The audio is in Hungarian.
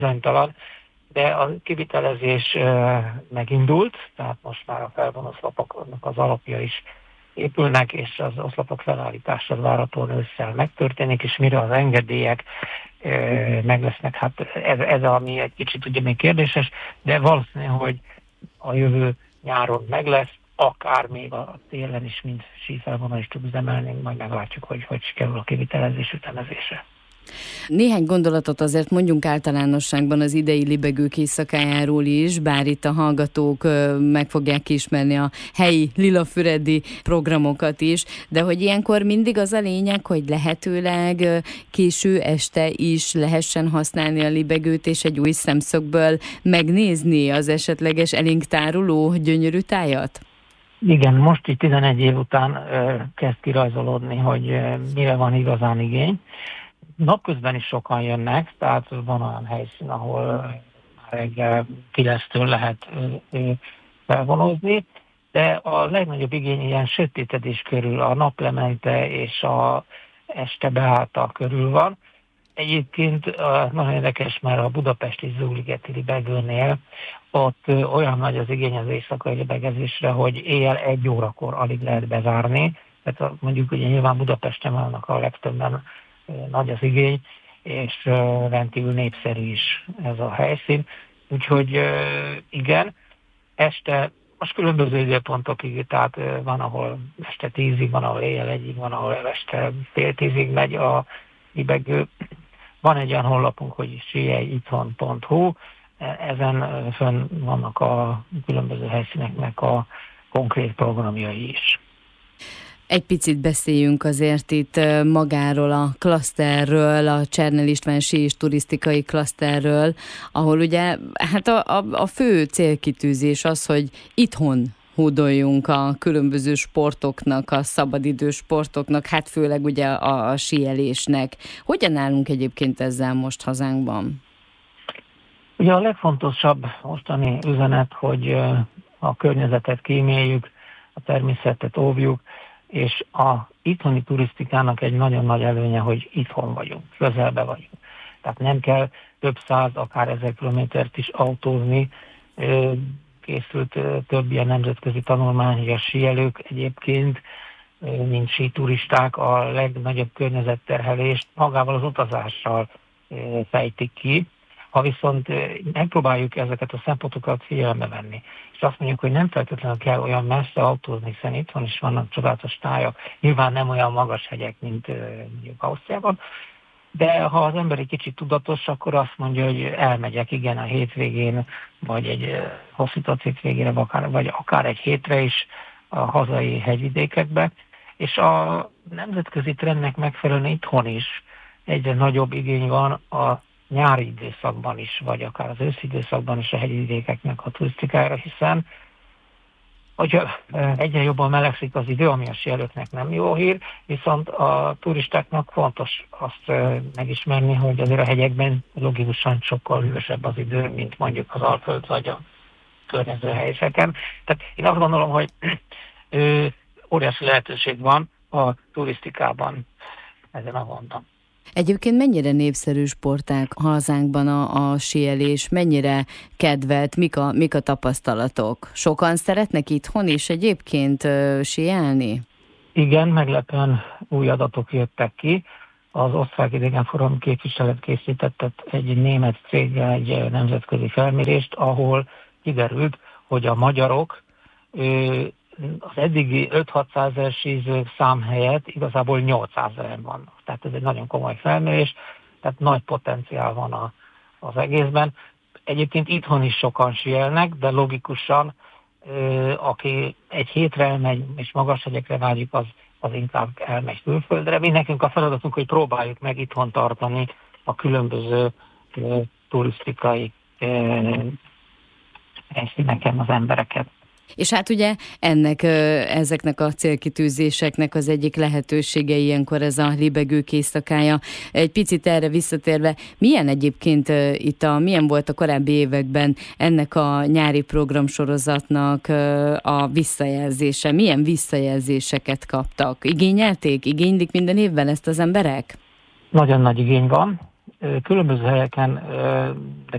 bizonytalan, de a kivitelezés megindult, tehát most már a felvonoszlapoknak az alapja is épülnek, és az oszlopok felállítása várhatóan ősszel megtörténik, és mire az engedélyek meg lesznek, hát ez ami egy kicsit ugye még kérdéses, de valószínű, hogy a jövő nyáron meg lesz, akár még a télen is, mint sífelvonal is tud üzemelni, majd meglátjuk, hogy sikerül a kivitelezés ütemezése. Néhány gondolatot azért mondjunk általánosságban az idei libegők éjszakájáról is, bár itt a hallgatók meg fogják ismerni a helyi lilafüredi programokat is, de hogy ilyenkor mindig az a lényeg, hogy lehetőleg késő este is lehessen használni a libegőt, és egy új szemszögből megnézni az esetleges elénk táruló gyönyörű tájat? Igen, most így 11 év után kezd kirajzolódni, hogy mire van igazán igény. Napközben is sokan jönnek, tehát van olyan helyszín, ahol már reggel 9-től lehet felvonozni, de a legnagyobb igény ilyen sötétedés körül, a naplemente és a este beállta körül van. Egyébként nagyon érdekes, mert a budapesti Zúligeti libegőnél ott olyan nagy az igény az éjszakai libegezésre, hogy éjjel 1 órakor alig lehet bezárni. Tehát mondjuk ugye nyilván Budapesten vannak a legtöbben, nagy az igény, és rendkívül népszerű is ez a helyszín. Úgyhogy igen, este most különböző időpontokig, tehát van, ahol este 10-ig, van, ahol éjjel 1-ig, van, ahol este fél 10-ig megy a libegő. Van egy olyan honlapunk, hogy sielj-itthon.hu, ezen fönn vannak a különböző helyszíneknek a konkrét programjai is. Egy picit beszéljünk azért itt magáról a klaszterről, a Csernel István sí és turisztikai klaszterről, ahol ugye hát a fő célkitűzés az, hogy itthon hódoljunk a különböző sportoknak, a szabadidős sportoknak, hát főleg ugye a síelésnek. Hogyan állunk egyébként ezzel most hazánkban? Ugye a legfontosabb mostani üzenet, hogy a környezetet kíméljük, a természetet óvjuk, és a itthoni turisztikának egy nagyon nagy előnye, hogy itthon vagyunk, közelbe vagyunk. Tehát nem kell több száz, akár 1000 kilométert is autózni. Készült több ilyen nemzetközi tanulmány, hogy a síelők egyébként, mint síturisták, a legnagyobb környezetterhelést magával az utazással fejtik ki. Ha viszont megpróbáljuk ezeket a szempontokat figyelembe venni, és azt mondjuk, hogy nem feltétlenül kell olyan messze autózni, hiszen itthon is vannak csodálatos tájak, nyilván nem olyan magas hegyek, mint mondjuk Ausztriában, de ha az ember egy kicsit tudatos, akkor azt mondja, hogy elmegyek, igen, a hétvégén, vagy egy hosszított hétvégére, vagy akár egy hétre is a hazai hegyvidékekbe, és a nemzetközi trendnek megfelelően itthon is egyre nagyobb igény van a nyári időszakban is, vagy akár az őszi időszakban is a hegyvidékeknek a turisztikára, hiszen hogyha egyre jobban melegszik az idő, ami a síelőknek nem jó hír, viszont a turistáknak fontos azt megismerni, hogy azért a hegyekben logikusan sokkal hűvösebb az idő, mint mondjuk az Alföld vagy a környező helyeken. Tehát én azt gondolom, hogy óriási lehetőség van a turisztikában ezen a gondon. Egyébként mennyire népszerű sportág hazánkban a síelés, mennyire kedvelt, mik a tapasztalatok? Sokan szeretnek itthon is egyébként síelni? Igen, meglepően új adatok jöttek ki. Az Osztrák Idegenforgalmi Képviselet készített egy német céggel egy nemzetközi felmérést, ahol kiderült, hogy a magyarok az eddigi 5-600 ezer sízők szám helyett igazából 800 ezeren vannak. Tehát ez egy nagyon komoly felmérés, tehát nagy potenciál van az egészben. Egyébként itthon is sokan síelnek, de logikusan, aki egy hétre elmegy és magas hegyekre vágyik, az inkább elmegy külföldre. Mi nekünk a feladatunk, hogy próbáljuk meg itthon tartani a különböző turisztikai helyszíneken az embereket. És hát ugye ezeknek a célkitűzéseknek az egyik lehetősége ilyenkor ez a libegők éjszakája. Egy picit erre visszatérve, milyen egyébként milyen volt a korábbi években ennek a nyári programsorozatnak a visszajelzése? Milyen visszajelzéseket kaptak? Igénylik minden évben ezt az emberek? Nagyon nagy igény van. különböző helyeken, de